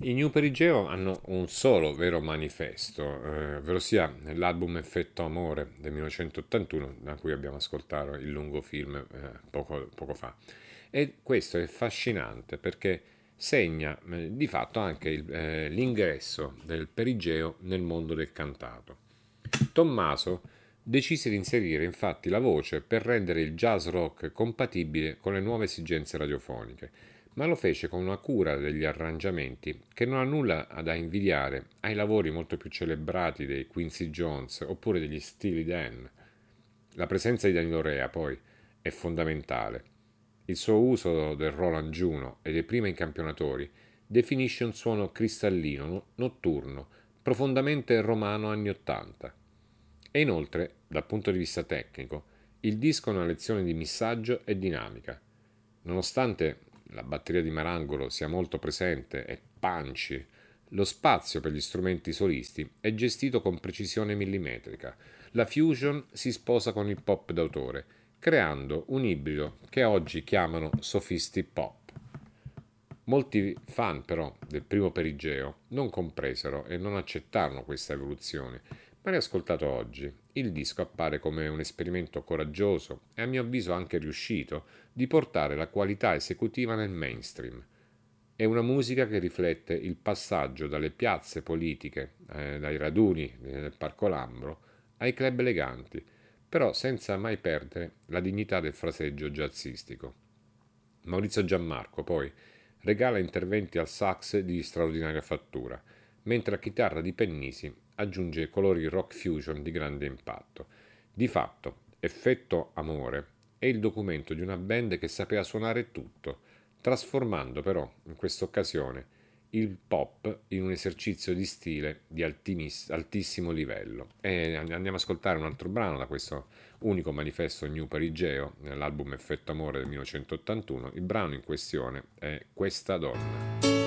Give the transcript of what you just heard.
I New Perigeo hanno un solo vero manifesto, ovvero sia l'album Effetto Amore del 1981, da cui abbiamo ascoltato il lungo film poco fa. E questo è affascinante perché segna di fatto anche l'ingresso del Perigeo nel mondo del cantato. Tommaso decise di inserire infatti la voce per rendere il jazz rock compatibile con le nuove esigenze radiofoniche, ma lo fece con una cura degli arrangiamenti che non ha nulla da invidiare ai lavori molto più celebrati dei Quincy Jones oppure degli Steely Dan. La presenza di Danilo Rea, poi, è fondamentale. Il suo uso del Roland Juno e dei primi campionatori definisce un suono cristallino, notturno, profondamente romano anni Ottanta. E inoltre, dal punto di vista tecnico, il disco è una lezione di missaggio e dinamica. Nonostante la batteria di Marangolo sia molto presente e punchy, lo spazio per gli strumenti solisti è gestito con precisione millimetrica. La fusion si sposa con il pop d'autore, creando un ibrido che oggi chiamano sophisti pop. Molti fan però del primo Perigeo non compresero e non accettarono questa evoluzione, ma riascoltato oggi, il disco appare come un esperimento coraggioso e a mio avviso anche riuscito di portare la qualità esecutiva nel mainstream. È una musica che riflette il passaggio dalle piazze politiche, dai raduni del Parco Lambro, ai club eleganti, però senza mai perdere la dignità del fraseggio jazzistico. Maurizio Giammarco, poi, regala interventi al sax di straordinaria fattura, mentre a chitarra di Pennisi aggiunge colori rock fusion di grande impatto. Di fatto, Effetto Amore è il documento di una band che sapeva suonare tutto, trasformando però, in questa occasione, il pop in un esercizio di stile di altissimo livello. E andiamo ad ascoltare un altro brano da questo unico manifesto New Perigeo, nell'album Effetto Amore del 1981. Il brano in questione è Questa donna.